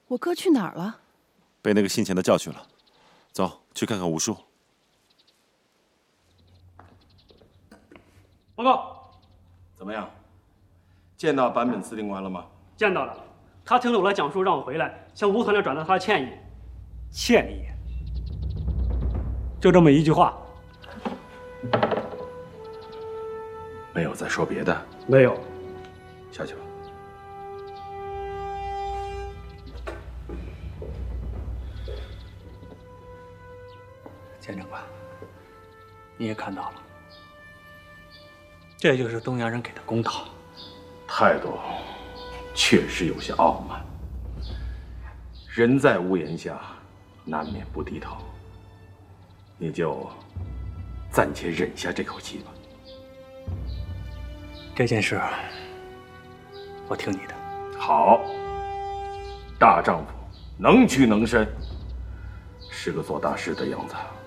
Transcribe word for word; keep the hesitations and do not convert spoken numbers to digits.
我哥去哪儿了？ 被那个姓钱的叫去了。走，去看看吴叔。 报告， 怎么样？见到坂本司令官了吗？ 见到了，他听了我的讲述，让我回来向吴团长转达他的歉意。歉意，就这么一句话。 没有再说别的？ 没有。 下去吧。 钱长官，你也看到了，这就是东洋人给的公道。 态度确实有些傲慢。人在屋檐下，难免不低头。你就暂且忍下这口气吧。 这件事，我听你的。 好，大丈夫能屈能伸，是个做大事的样子。